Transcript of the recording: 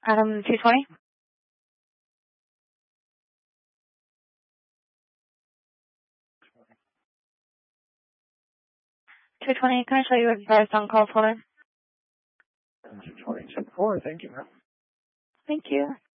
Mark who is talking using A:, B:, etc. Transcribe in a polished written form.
A: Adam 220. 220, can I show you advised on call folder?
B: 220, 4, thank you, ma'am.
A: Thank you.